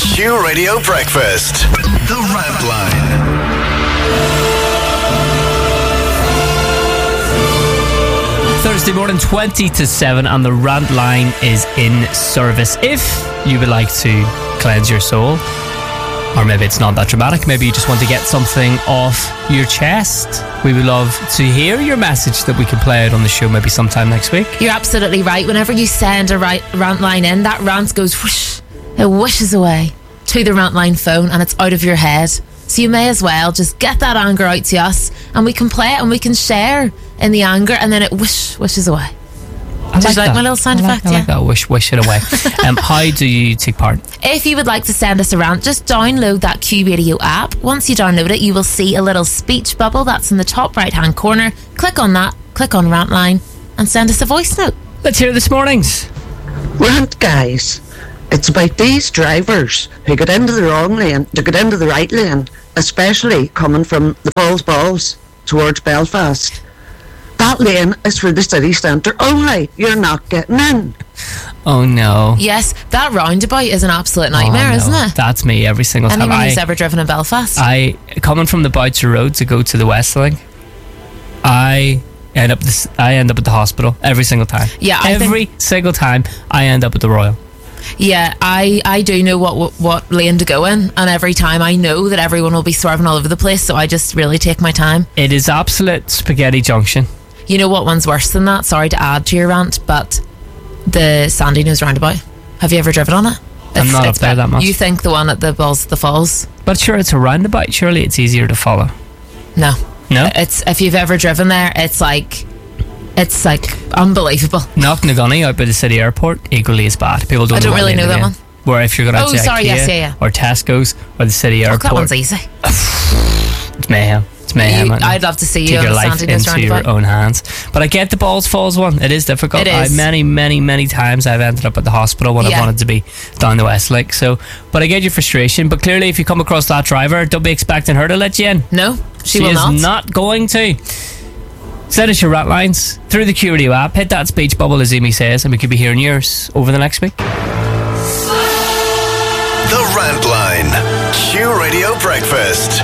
Q Radio Breakfast. The Rant Line. Thursday morning, 20 to 7, and the Rant Line is in service. If you would like to cleanse your soul, or maybe it's not that dramatic, maybe you just want to get something off your chest, we would love to hear your message that we can play out on the show maybe sometime next week. You're absolutely right. Whenever you send a rant line in, that rant goes whoosh, it whooshes away to the Rant Line phone and it's out of your head. So you may as well just get that anger out to us and we can play it and we can share in the anger, and then it whooshes away. Did you like my little sound effect? I like that, whoosh it away. How do you take part? If you would like to send us a rant, just download that Q Radio app. Once you download it, you will see a little speech bubble that's in the top right hand corner. Click on that, click on Rant Line and send us a voice note. Let's hear this morning's Rant, guys. It's about these drivers who get into the wrong lane to get into the right lane, especially coming from the Falls Balls towards Belfast. That lane is for the city centre only. You're not getting in. Oh no. Yes, that roundabout is an absolute nightmare, isn't it? That's me every single time. Anyone who's ever driven in Belfast. Coming from the Boucher Road to go to the Westlink, I end up at the hospital every single time. Yeah, every single time I end up at the Royal. Yeah, I do know what lane to go in, and every time I know that everyone will be swerving all over the place, so I just really take my time. It is absolute spaghetti junction. You know what one's worse than that? Sorry to add to your rant, but the Sandyknows roundabout. Have you ever driven on it? I'm not up there that much. You think the one at the Falls? But sure, it's a roundabout. Surely it's easier to follow. No. It's if you've ever driven there, it's like unbelievable. Knocknagunny out by the city airport, equally as bad. People don't. I don't really know that one. Where if you're going to IKEA or Tesco's or the city airport, that one's easy. It's mayhem. It's mayhem. I'd love to see take you your life into your own hands. But I get the Falls one. It is difficult. It is. Many times I've ended up at the hospital when I wanted to be down the Westlink. So, but I get your frustration. But clearly, if you come across that driver, don't be expecting her to let you in. No, she will is not going to. Send us your rant lines through the Q Radio app. Hit that speech bubble, as Amy says, and we could be hearing yours over the next week. The Rant Line. Q Radio Breakfast.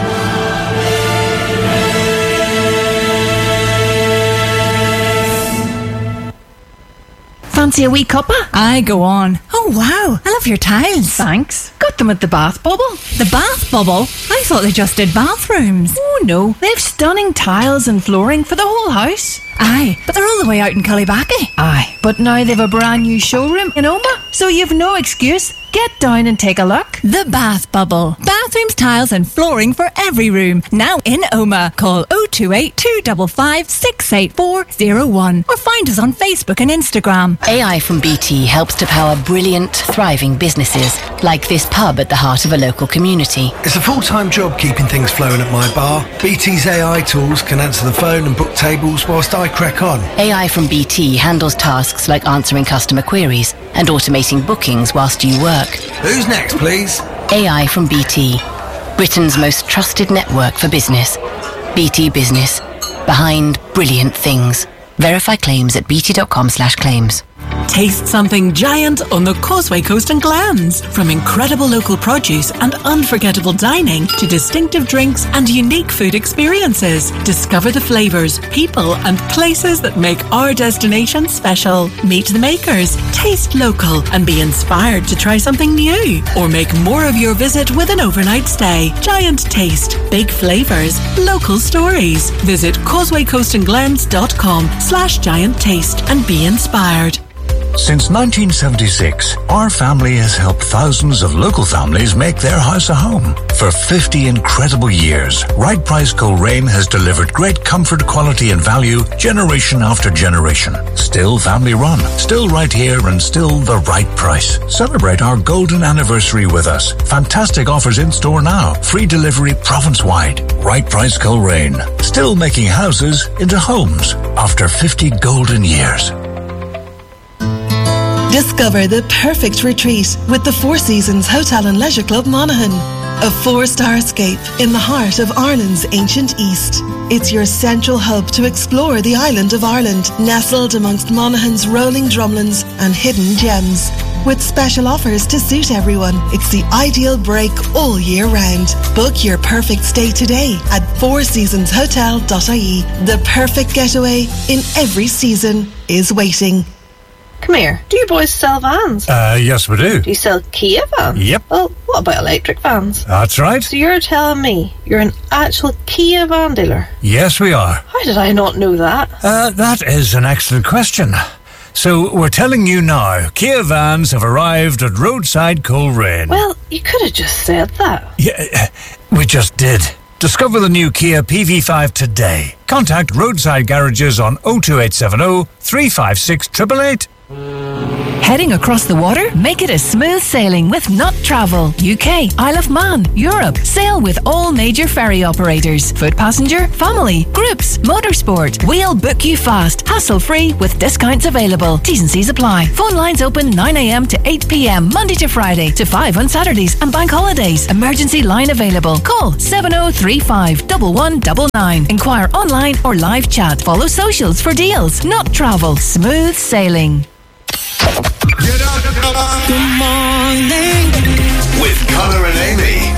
Fancy a wee cuppa? Aye, go on. Oh wow, I love your tiles. Thanks. Got them at the Bath Bubble. The Bath Bubble? I thought they just did bathrooms. Oh no, they've stunning tiles and flooring for the whole house. Aye, but they're all the way out in Cullybackey. Aye, but now they've a brand new showroom in Oma, so you've no excuse. Get down and take a look. The Bath Bubble. Bathrooms, tiles and flooring for every room. Now in Oma. Call 028 255 68401 or find us on Facebook and Instagram. AI from BT helps to power brilliant, thriving businesses like this pub at the heart of a local community. It's a full-time job keeping things flowing at my bar. BT's AI tools can answer the phone and book tables whilst I crack on. AI from BT handles tasks like answering customer queries and automating bookings whilst you work. Who's next, please? AI from BT, Britain's most trusted network for business. BT Business, behind brilliant things. Verify claims at bt.com/claims. Taste something giant on the Causeway Coast and Glens. From incredible local produce and unforgettable dining to distinctive drinks and unique food experiences. Discover the flavours, people and places that make our destination special. Meet the makers, taste local and be inspired to try something new. Or make more of your visit with an overnight stay. Giant Taste, big flavours, local stories. Visit causewaycoastandglens.com/giant taste and be inspired. Since 1976, our family has helped thousands of local families make their house a home. For 50 incredible years, Right Price Coleraine has delivered great comfort, quality and value generation after generation. Still family run, still right here and still the right price. Celebrate our golden anniversary with us. Fantastic offers in store now. Free delivery province-wide. Right Price Coleraine. Still making houses into homes after 50 golden years. Discover the perfect retreat with the Four Seasons Hotel and Leisure Club Monaghan. A 4-star escape in the heart of Ireland's ancient East. It's your central hub to explore the island of Ireland, nestled amongst Monaghan's rolling drumlins and hidden gems. With special offers to suit everyone, it's the ideal break all year round. Book your perfect stay today at fourseasonshotel.ie. The perfect getaway in every season is waiting. Come here. Do you boys sell vans? Yes we do. Do you sell Kia vans? Yep. Well, what about electric vans? That's right. So you're telling me you're an actual Kia van dealer? Yes we are. How did I not know that? That is an excellent question. So we're telling you now, Kia vans have arrived at Roadside Coleraine. Well, you could have just said that. Yeah, we just did. Discover the new Kia PV5 today. Contact Roadside Garages on 02870 356 888. Heading across the water? Make it a smooth sailing with Not Travel. UK, Isle of Man, Europe. Sail with all major ferry operators. Foot passenger, family, groups, motorsport. We'll book you fast, hassle-free with discounts available. T's and C's apply. Phone lines open 9 a.m. to 8 p.m. Monday to Friday to 5 on Saturdays and bank holidays. Emergency line available. Call 7035 1199. Inquire online or live chat. Follow socials for deals. Not Travel. Smooth sailing. Good morning. With Connor and Amy.